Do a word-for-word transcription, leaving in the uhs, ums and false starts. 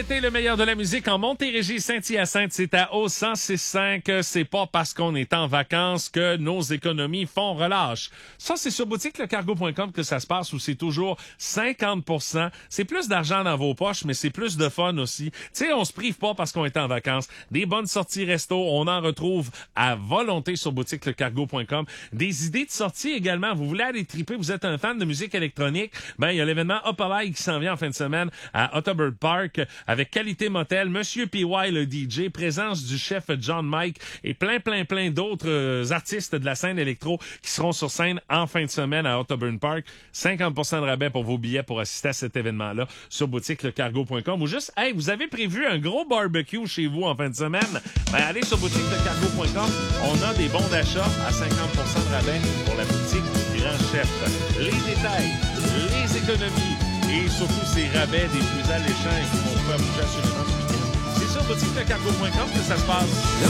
l'été, le meilleur de la musique en Montérégie, Saint-Hyacinthe, c'est à O cent six cinq. C'est pas parce qu'on est en vacances que nos économies font relâche. Ça, c'est sur boutique le cargo point com que ça se passe, où c'est toujours cinquante pour cent. C'est plus d'argent dans vos poches, mais c'est plus de fun aussi. Tu sais, on se prive pas parce qu'on est en vacances. Des bonnes sorties resto, on en retrouve à volonté sur boutique le cargo point com. Des idées de sortie également. Vous voulez aller triper, vous êtes un fan de musique électronique, ben il y a l'événement Opalai qui s'en vient en fin de semaine à Otterburn Park avec Qualité Motel, Monsieur P Y le D J, présence du chef John Mike et plein plein plein d'autres euh, artistes de la scène électro qui seront sur scène en fin de semaine à Otterburn Park. cinquante pour cent de rabais pour vos billets pour assister à cet événement-là sur boutique le cargo point com. Ou juste, hey, vous avez prévu un gros barbecue chez vous en fin de semaine? Ben allez sur boutique le cargo point com. On a des bons d'achat à cinquante pour cent de rabais pour la boutique du Grand Chef. Les détails, les économies et surtout ces rabais des plus alléchants et qui vont faire bouger assurément. C'est sur boutique le cargo point com que ça se passe.